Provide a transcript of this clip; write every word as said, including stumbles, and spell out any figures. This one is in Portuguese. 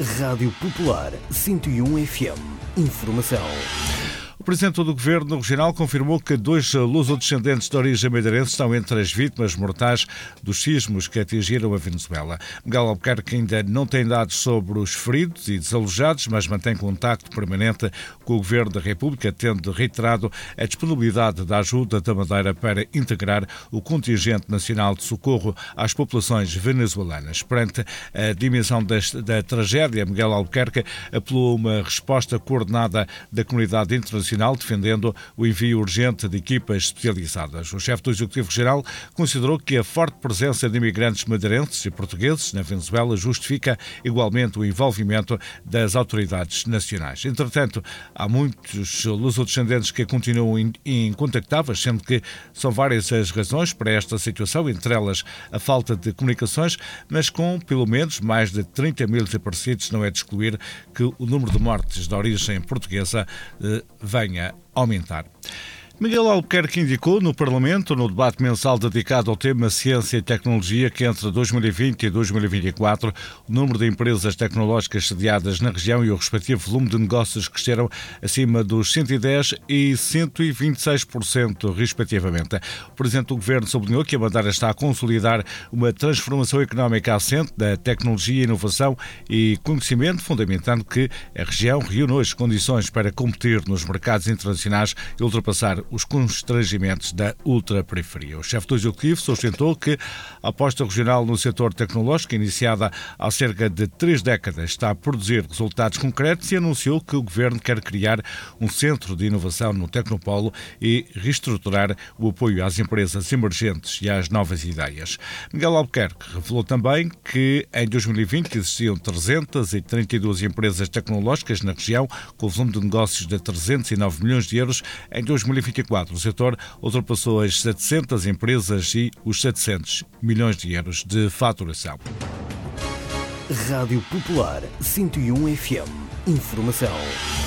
Rádio Popular cento e um F M. Informação. O Presidente do Governo Regional confirmou que dois lusodescendentes de origem madeirense estão entre as vítimas mortais dos sismos que atingiram a Venezuela. Miguel Albuquerque ainda não tem dados sobre os feridos e desalojados, mas mantém contacto permanente com o Governo da República, tendo reiterado a disponibilidade da ajuda da Madeira para integrar o contingente nacional de socorro às populações venezuelanas. Perante a dimensão desta, da tragédia, Miguel Albuquerque apelou a uma resposta coordenada da comunidade internacional, defendendo o envio urgente de equipas especializadas. O chefe do Executivo Regional considerou que a forte presença de imigrantes madeirenses e portugueses na Venezuela justifica igualmente o envolvimento das autoridades nacionais. Entretanto, há muitos lusodescendentes que continuam incontactáveis, sendo que são várias as razões para esta situação, entre elas a falta de comunicações, mas com pelo menos mais de trinta mil desaparecidos não é de excluir que o número de mortes de origem portuguesa eh, venha a aumentar. Miguel Albuquerque indicou no Parlamento, no debate mensal dedicado ao tema Ciência e Tecnologia, que entre dois mil e vinte e dois mil e vinte e quatro o número de empresas tecnológicas sediadas na região e o respectivo volume de negócios cresceram acima dos cento e dez e cento e vinte e seis por cento, respectivamente. O Presidente do Governo sublinhou que a Madeira está a consolidar uma transformação económica assente da tecnologia, inovação e conhecimento, fundamentando que a região reúne hoje condições para competir nos mercados internacionais e ultrapassar os constrangimentos da ultraperiferia. O chefe do Executivo sustentou que a aposta regional no setor tecnológico, iniciada há cerca de três décadas, está a produzir resultados concretos e anunciou que o Governo quer criar um centro de inovação no Tecnopolo e reestruturar o apoio às empresas emergentes e às novas ideias. Miguel Albuquerque revelou também que em dois mil e vinte existiam trezentas e trinta e duas empresas tecnológicas na região, com volume de negócios de trezentos e nove milhões de euros. Em dois mil e vinte e quatro, o setor ultrapassou as setecentas empresas e os setecentos milhões de euros de faturação. Rádio Popular cento e um F M. Informação.